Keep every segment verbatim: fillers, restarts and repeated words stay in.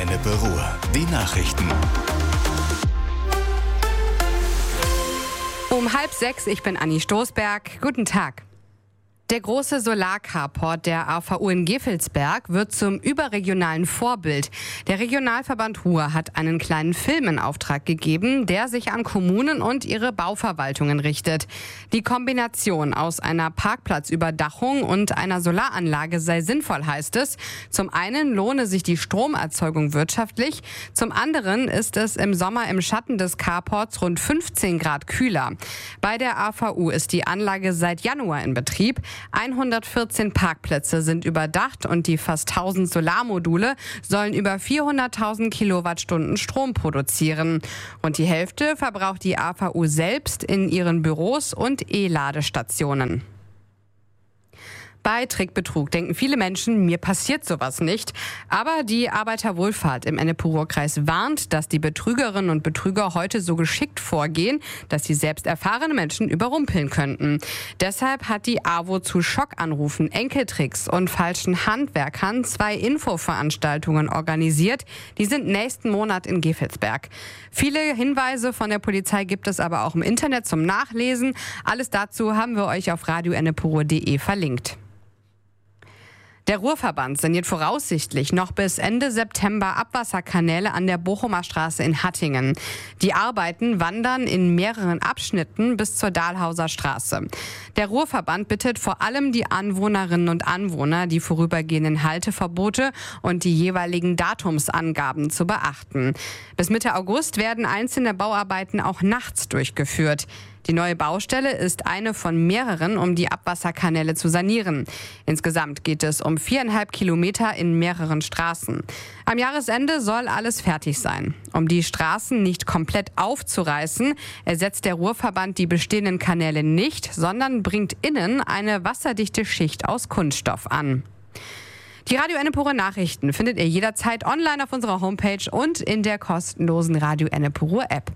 Ennepe Ruhr. Die Nachrichten. Um halb sechs, ich bin Anni Stoßberg. Guten Tag. Der große Solarcarport der A V U in Gevelsberg wird zum überregionalen Vorbild. Der Regionalverband Ruhr hat einen kleinen Film in Auftrag gegeben, der sich an Kommunen und ihre Bauverwaltungen richtet. Die Kombination aus einer Parkplatzüberdachung und einer Solaranlage sei sinnvoll, heißt es. Zum einen lohne sich die Stromerzeugung wirtschaftlich, zum anderen ist es im Sommer im Schatten des Carports rund fünfzehn Grad kühler. Bei der A V U ist die Anlage seit Januar in Betrieb. hundertvierzehn Parkplätze sind überdacht und die fast tausend Solarmodule sollen über vierhunderttausend Kilowattstunden Strom produzieren. Und die Hälfte verbraucht die A V U selbst in ihren Büros und E-Ladestationen. Bei Trickbetrug denken viele Menschen, mir passiert sowas nicht. Aber die Arbeiterwohlfahrt im Ennepe-Ruhr-Kreis warnt, dass die Betrügerinnen und Betrüger heute so geschickt vorgehen, dass sie selbst erfahrene Menschen überrumpeln könnten. Deshalb hat die A W O zu Schockanrufen, Enkeltricks und falschen Handwerkern zwei Infoveranstaltungen organisiert. Die sind nächsten Monat in Gevelsberg. Viele Hinweise von der Polizei gibt es aber auch im Internet zum Nachlesen. Alles dazu haben wir euch auf radio ennepe ruhr punkt de verlinkt. Der Ruhrverband saniert voraussichtlich noch bis Ende September Abwasserkanäle an der Bochumer Straße in Hattingen. Die Arbeiten wandern in mehreren Abschnitten bis zur Dahlhauser Straße. Der Ruhrverband bittet vor allem die Anwohnerinnen und Anwohner, die vorübergehenden Halteverbote und die jeweiligen Datumsangaben zu beachten. Bis Mitte August werden einzelne Bauarbeiten auch nachts durchgeführt. Die neue Baustelle ist eine von mehreren, um die Abwasserkanäle zu sanieren. Insgesamt geht es um viereinhalb Kilometer in mehreren Straßen. Am Jahresende soll alles fertig sein. Um die Straßen nicht komplett aufzureißen, ersetzt der Ruhrverband die bestehenden Kanäle nicht, sondern bringt innen eine wasserdichte Schicht aus Kunststoff an. Die Radio Ennepe Ruhr Nachrichten findet ihr jederzeit online auf unserer Homepage und in der kostenlosen Radio Ennepe Ruhr App.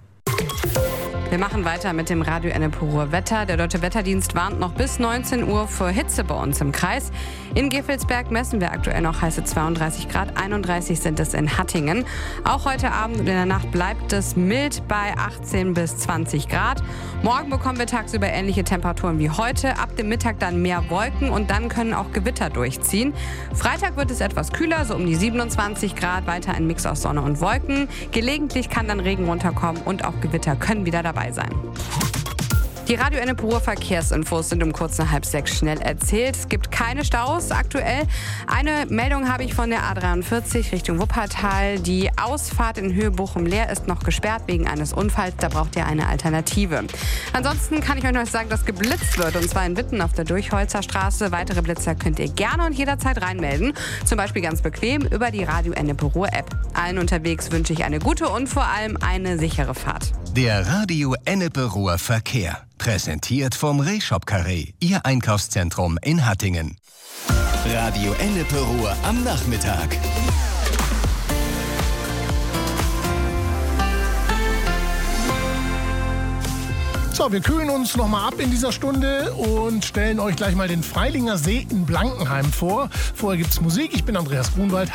Wir machen weiter mit dem Radio Ennepe Ruhr Wetter. Der Deutsche Wetterdienst warnt noch bis neunzehn Uhr vor Hitze bei uns im Kreis. In Gevelsberg messen wir aktuell noch heiße zweiunddreißig Grad, einunddreißig sind es in Hattingen. Auch heute Abend und in der Nacht bleibt es mild bei achtzehn bis zwanzig Grad. Morgen bekommen wir tagsüber ähnliche Temperaturen wie heute. Ab dem Mittag dann mehr Wolken und dann können auch Gewitter durchziehen. Freitag wird es etwas kühler, so um die siebenundzwanzig Grad. Weiter ein Mix aus Sonne und Wolken. Gelegentlich kann dann Regen runterkommen und auch Gewitter können wieder dabei sein. Die Radio Ennepe Ruhr Verkehrsinfos sind um kurz nach halb sechs schnell erzählt. Es gibt keine Staus aktuell. Eine Meldung habe ich von der A dreiundvierzig Richtung Wuppertal. Die Ausfahrt in Höhe Bochum-Leer ist noch gesperrt wegen eines Unfalls. Da braucht ihr eine Alternative. Ansonsten kann ich euch noch sagen, dass geblitzt wird. Und zwar in Witten auf der Durchholzer Straße. Weitere Blitzer könnt ihr gerne und jederzeit reinmelden. Zum Beispiel ganz bequem über die Radio Ennepe Ruhr App. Allen unterwegs wünsche ich eine gute und vor allem eine sichere Fahrt. Der Radio Ennepe Ruhr Verkehr. Präsentiert vom Rehshop Carré, Ihr Einkaufszentrum in Hattingen. Radio Ennepe Ruhr am Nachmittag. So, wir kühlen uns noch mal ab in dieser Stunde und stellen euch gleich mal den Freilinger See in Blankenheim vor. Vorher gibt's Musik. Ich bin Andreas Grunwald.